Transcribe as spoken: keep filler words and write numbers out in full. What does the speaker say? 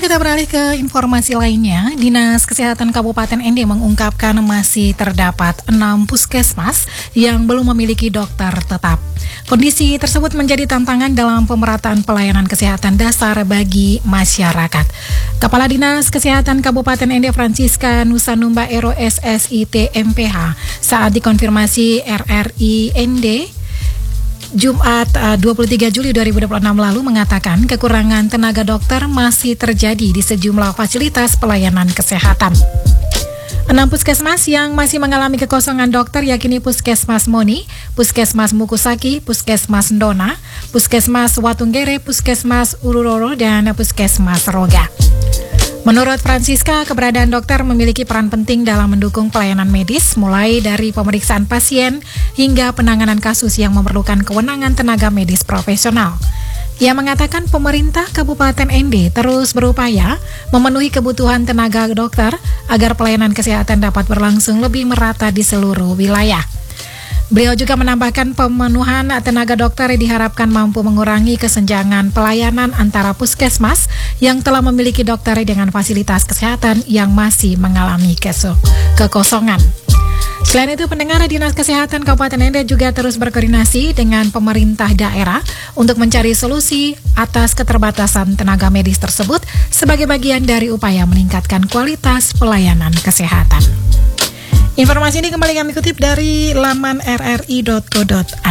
kita beralih ke informasi lainnya. Dinas Kesehatan Kabupaten N D mengungkapkan masih terdapat enam puskesmas yang belum memiliki dokter tetap. Kondisi tersebut menjadi tantangan dalam pemerataan pelayanan kesehatan dasar bagi masyarakat. Kepala Dinas Kesehatan Kabupaten N D Francisca Nusanumba Ero S S I T M P H saat dikonfirmasi R R I N D Jumat uh, dua puluh tiga Juli dua ribu dua puluh enam lalu mengatakan kekurangan tenaga dokter masih terjadi di sejumlah fasilitas pelayanan kesehatan. Enam puskesmas yang masih mengalami kekosongan dokter yakni Puskesmas Moni, Puskesmas Mukusaki, Puskesmas Ndona, Puskesmas Watunggere, Puskesmas Ururoro, dan Puskesmas Roga. Menurut Francisca, keberadaan dokter memiliki peran penting dalam mendukung pelayanan medis, mulai dari pemeriksaan pasien hingga penanganan kasus yang memerlukan kewenangan tenaga medis profesional. Ia mengatakan pemerintah Kabupaten N D terus berupaya memenuhi kebutuhan tenaga dokter agar pelayanan kesehatan dapat berlangsung lebih merata di seluruh wilayah. Beliau juga menambahkan pemenuhan tenaga dokter diharapkan mampu mengurangi kesenjangan pelayanan antara puskesmas yang telah memiliki dokter dengan fasilitas kesehatan yang masih mengalami kekosongan. Selain itu, pendengar, Dinas Kesehatan Kabupaten N D juga terus berkoordinasi dengan pemerintah daerah untuk mencari solusi atas keterbatasan tenaga medis tersebut sebagai bagian dari upaya meningkatkan kualitas pelayanan kesehatan. Informasi ini kembali kami kutip dari laman r r i dot co dot i d.